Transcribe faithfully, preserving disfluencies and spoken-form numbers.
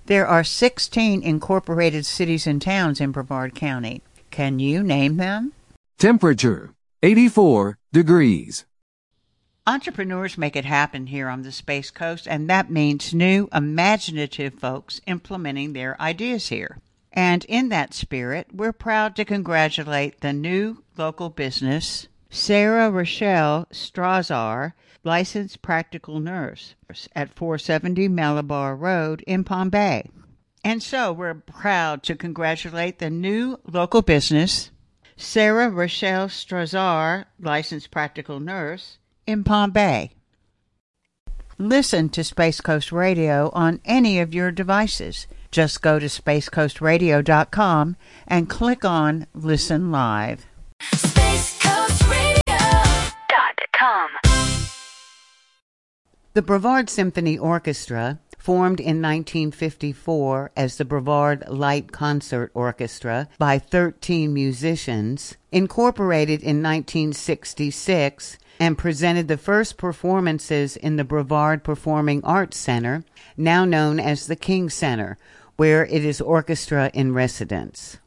There are sixteen incorporated cities and towns in Brevard County. Can you name them? Temperature, eighty-four degrees. Entrepreneurs make it happen here on the Space Coast, and that means new, imaginative folks implementing their ideas here. And in that spirit, we're proud to congratulate the new local business, Sarah Rochelle Strazar, licensed practical nurse at four seventy Malabar Road in Palm Bay. And so we're proud to congratulate the new local business, Sarah Rochelle Strazar, licensed practical nurse, in Palm Bay. Listen to Space Coast Radio on any of your devices. Just go to space coast radio dot com and click on Listen Live. space coast radio dot com. The Brevard Symphony Orchestra, formed in nineteen fifty-four as the Brevard Light Concert Orchestra by thirteen musicians, incorporated in nineteen sixty-six and presented the first performances in the Brevard Performing Arts Center, now known as the King Center, where it is orchestra in residence.